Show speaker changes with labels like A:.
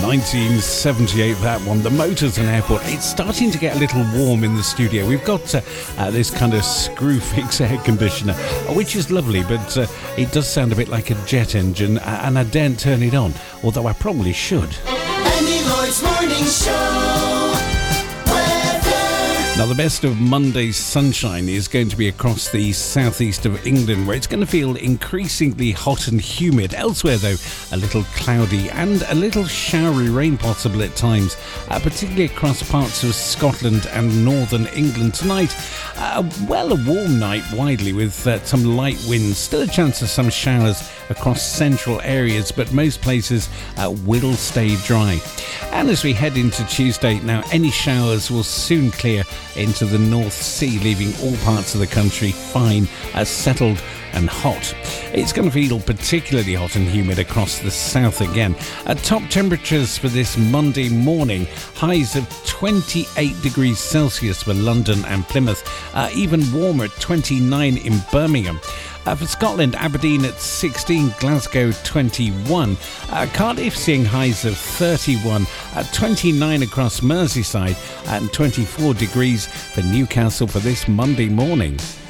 A: 1978, that one, The Motors and Airport. It's starting to get a little warm in the studio. We've got this kind of screw-fix air conditioner, which is lovely, but it does sound a bit like a jet engine, and I daren't turn it on, although I probably should.
B: Andy Lloyd's Morning Show.
A: Now, the best of Monday's sunshine is going to be across the southeast of England, where it's going to feel increasingly hot and humid. Elsewhere, though, a little cloudy and a little showery rain possible at times, particularly across parts of Scotland and northern England. Tonight, a warm night widely with some light winds. Still a chance of some showers across central areas, but most places will stay dry. And as we head into Tuesday, now any showers will soon clear into the North Sea, leaving all parts of the country fine, settled and hot. It's going to feel particularly hot and humid across the south again. Top temperatures for this Monday morning, highs of 28 degrees Celsius for London and Plymouth, even warmer at 29 in Birmingham. For Scotland, Aberdeen at 16, Glasgow 21, Cardiff seeing highs of 31, 29 across Merseyside, and 24 degrees for Newcastle for this Monday morning.